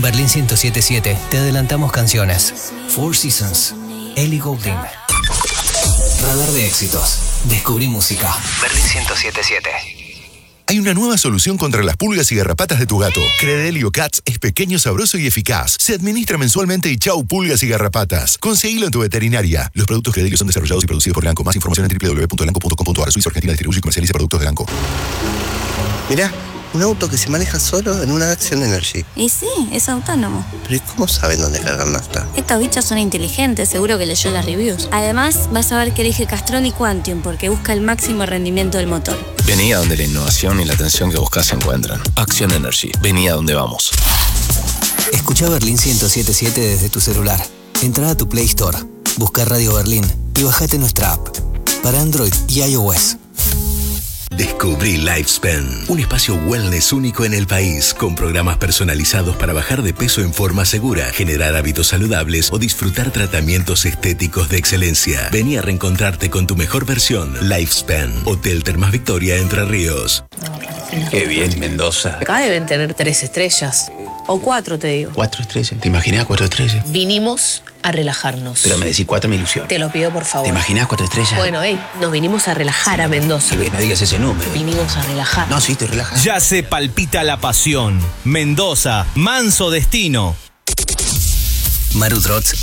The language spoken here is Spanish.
Berlín 107.7. Te adelantamos canciones. Four Seasons. Ellie Goulding. Radar de éxitos. Descubrí música. Berlín 107.7. Hay una nueva solución contra las pulgas y garrapatas de tu gato. Credelio Cats es pequeño, sabroso y eficaz. Se administra mensualmente y chau pulgas y garrapatas. Conseguilo en tu veterinaria. Los productos Credelio son desarrollados y producidos por Elanco. Más información en www.elanco.com.ar. Suiza Argentina distribuye y comercializa productos de Elanco. Mirá, un auto que se maneja solo en una Action Energy. Y sí, es autónomo. Pero ¿y cómo saben dónde cargar nafta? Estos bichos son inteligentes, seguro que leyó las reviews. Además, vas a ver que elige Castrol y Quantium porque busca el máximo rendimiento del motor. Vení a donde la innovación y la atención que buscas se encuentran. Action Energy. Vení a donde vamos. Escucha Berlín 107.7 desde tu celular. Entra a tu Play Store, busca Radio Berlín y bajate nuestra app para Android y iOS. Descubrí Lifespan, un espacio wellness único en el país, con programas personalizados para bajar de peso en forma segura, generar hábitos saludables o disfrutar tratamientos estéticos de excelencia. Vení a reencontrarte con tu mejor versión. Lifespan, Hotel Termas Victoria, Entre Ríos. Qué bien, Mendoza. Acá deben tener 3 estrellas. O 4, te digo. 4 estrellas. ¿Te imaginás 4 estrellas? Vinimos a relajarnos. Pero me decís 4, me ilusión. Te lo pido, por favor. ¿Te imaginás 4 estrellas? Bueno, nos vinimos a relajar a Mendoza. No digas ese número. Vinimos a relajar. No, sí, te relajas. Ya se palpita la pasión. Mendoza, manso destino. Maru Trots